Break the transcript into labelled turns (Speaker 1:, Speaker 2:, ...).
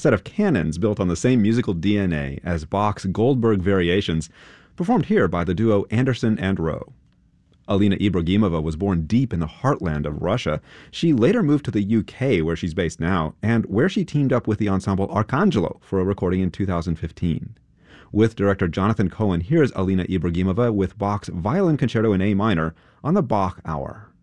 Speaker 1: set of canons built on the same musical DNA as Bach's Goldberg Variations, performed here by the duo Anderson and Rowe. Alina Ibragimova was born deep in the heartland of Russia. She later moved to the UK, where she's based now, and where she teamed up with the ensemble Arcangelo for a recording in 2015. With director Jonathan Cohen, here's Alina Ibragimova with Bach's Violin Concerto in A minor on the Bach Hour.